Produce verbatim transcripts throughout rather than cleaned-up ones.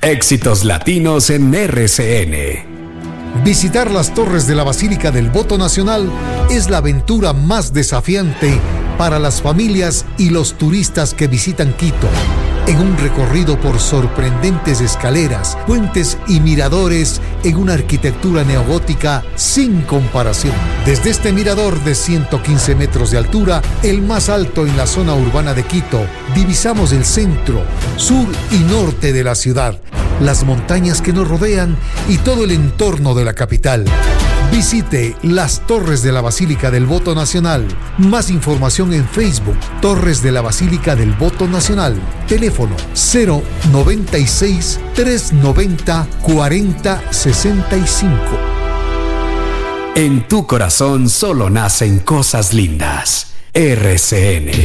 Éxitos latinos en R C N. Visitar las torres de la Basílica del Voto Nacional es la aventura más desafiante para las familias y los turistas que visitan Quito. En un recorrido por sorprendentes escaleras, puentes y miradores en una arquitectura neogótica sin comparación. Desde este mirador de ciento quince metros de altura, el más alto en la zona urbana de Quito, divisamos el centro, sur y norte de la ciudad, las montañas que nos rodean y todo el entorno de la capital. Visite las Torres de la Basílica del Voto Nacional. Más información en Facebook, Torres de la Basílica del Voto Nacional. Teléfono cero noventa y seis, trescientos noventa, cuarenta sesenta y cinco. En tu corazón solo nacen cosas lindas. R C N.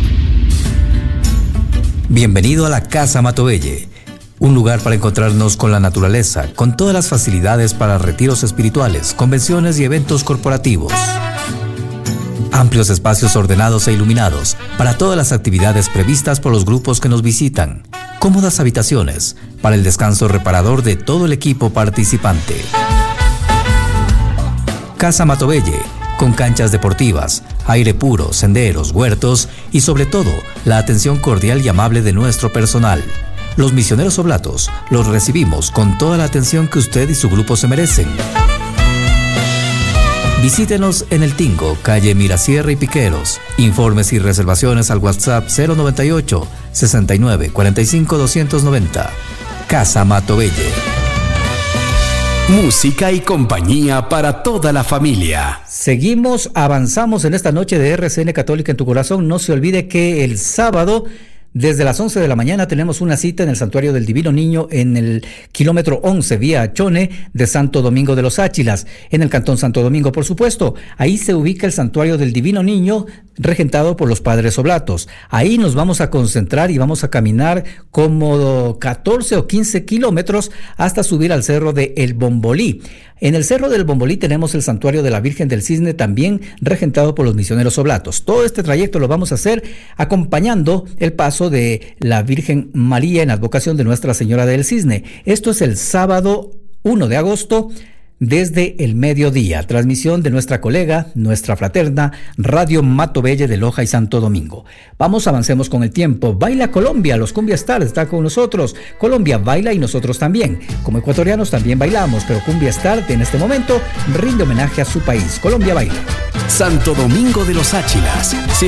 Bienvenido a la Casa Matobelle. Un lugar para encontrarnos con la naturaleza, con todas las facilidades para retiros espirituales, convenciones y eventos corporativos. Amplios espacios ordenados e iluminados para todas las actividades previstas por los grupos que nos visitan. Cómodas habitaciones para el descanso reparador de todo el equipo participante. Casa Matobelle, con canchas deportivas, aire puro, senderos, huertos y sobre todo, la atención cordial y amable de nuestro personal. Los misioneros oblatos los recibimos con toda la atención que usted y su grupo se merecen. Visítenos en El Tingo, calle Mirasierra y Piqueros. Informes y reservaciones al WhatsApp cero noventa y ocho, sesenta y nueve, cuarenta y cinco, doscientos noventa. Casa Matobelle. Música y compañía para toda la familia. Seguimos, avanzamos en esta noche de R C N Católica en tu corazón. No se olvide que el sábado, desde las once de la mañana, tenemos una cita en el Santuario del Divino Niño en el kilómetro once, vía Chone, de Santo Domingo de los Áchilas, en el Cantón Santo Domingo, por supuesto. Ahí se ubica el Santuario del Divino Niño, regentado por los Padres Oblatos. Ahí nos vamos a concentrar y vamos a caminar como catorce o quince kilómetros hasta subir al Cerro de El Bombolí. En el Cerro del Bombolí tenemos el Santuario de la Virgen del Cisne, también regentado por los misioneros oblatos. Todo este trayecto lo vamos a hacer acompañando el paso de la Virgen María en advocación de Nuestra Señora del Cisne. Esto es el sábado primero de agosto, desde el mediodía. Transmisión de nuestra colega, nuestra fraterna, Radio Matobelle de Loja y Santo Domingo. Vamos, avancemos con el tiempo. Baila Colombia, los Cumbia Stars está con nosotros. Colombia baila y nosotros también. Como ecuatorianos también bailamos, pero Cumbia Stars en este momento rinde homenaje a su país. Colombia baila. Santo Domingo de los Áchilas,